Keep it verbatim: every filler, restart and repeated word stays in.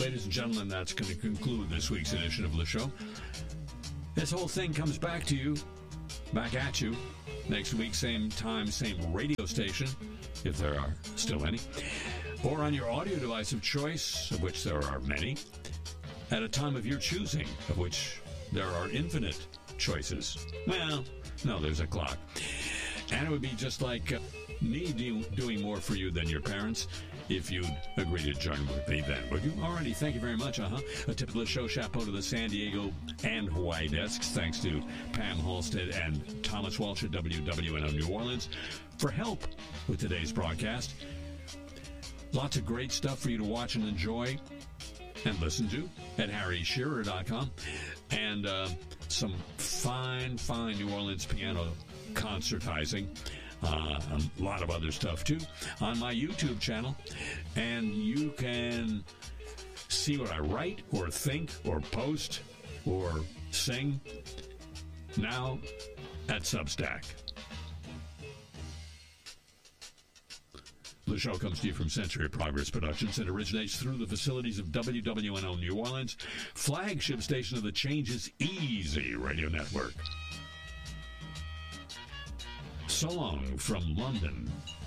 ladies and gentlemen, that's going to conclude this week's edition of the show. This whole thing comes back to you, back at you, next week, same time, same radio station, if there are still any, or on your audio device of choice, of which there are many, at a time of your choosing, of which there are infinite choices. Well, no, there's a clock. And it would be just like uh, me do, doing more for you than your parents if you'd agree to join with me then, would you? Alrighty, thank you very much, uh-huh. A tip of the show, chapeau to the San Diego and Hawaii desks, thanks to Pam Halstead and Thomas Walsh at W W N O New Orleans for help with today's broadcast. Lots of great stuff for you to watch and enjoy and listen to at harry shearer dot com. And uh, some fine, fine New Orleans piano concertizing. Uh, a lot of other stuff, too, on my YouTube channel. And you can see what I write or think or post or sing now at Substack. The show comes to you from Century Progress Productions and originates through the facilities of W W N O New Orleans, flagship station of the Changes Easy Radio Network. So long from London.